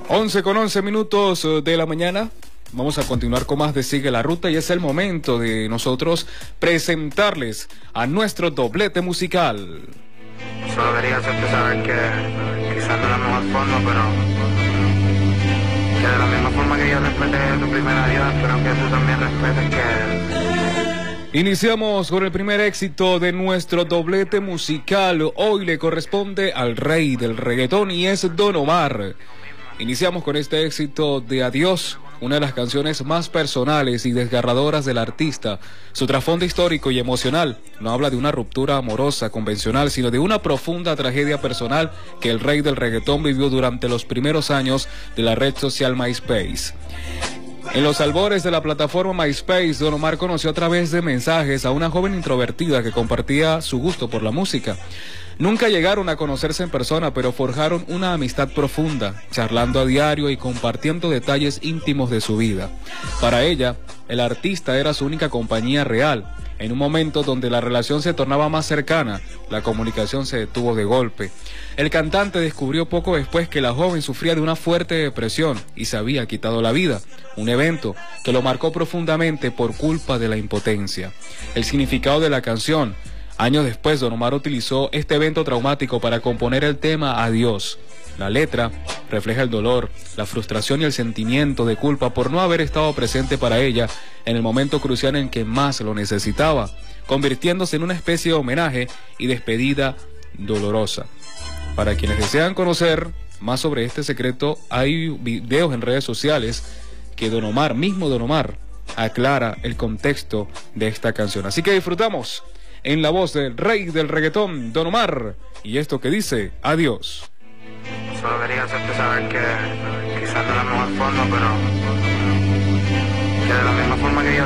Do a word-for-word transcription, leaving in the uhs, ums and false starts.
once con once minutos de la mañana. Vamos a continuar con más de Sigue la Ruta y es el momento de nosotros presentarles a nuestro doblete musical. Solo quería hacerte saber que quizás no es la mejor forma, pero que de la misma forma que yo respeté tu primera vida, espero que tú también respetes que... Iniciamos con el primer éxito de nuestro doblete musical. Hoy le corresponde al rey del reggaetón y es Don Omar. Iniciamos con este éxito de Adiós, una de las canciones más personales y desgarradoras del artista. Su trasfondo histórico y emocional no habla de una ruptura amorosa convencional, sino de una profunda tragedia personal que el rey del reggaetón vivió durante los primeros años de la red social MySpace. En los albores de la plataforma MySpace, Don Omar conoció a través de mensajes a una joven introvertida que compartía su gusto por la música. Nunca llegaron a conocerse en persona, pero forjaron una amistad profunda, charlando a diario y compartiendo detalles íntimos de su vida. Para ella, el artista era su única compañía real. En un momento donde la relación se tornaba más cercana, la comunicación se detuvo de golpe. El cantante descubrió poco después que la joven sufría de una fuerte depresión y se había quitado la vida, un evento que lo marcó profundamente por culpa de la impotencia. El significado de la canción: años después, Don Omar utilizó este evento traumático para componer el tema Adiós. La letra refleja el dolor, la frustración y el sentimiento de culpa por no haber estado presente para ella en el momento crucial en que más lo necesitaba, convirtiéndose en una especie de homenaje y despedida dolorosa. Para quienes desean conocer más sobre este secreto, hay videos en redes sociales que Don Omar, mismo Don Omar, aclara el contexto de esta canción. Así que disfrutamos en la voz del rey del reggaetón, Don Omar, y esto que dice Adiós. Solo quería hacerte saber que quizás no es la mejor forma, pero que de la misma forma que yo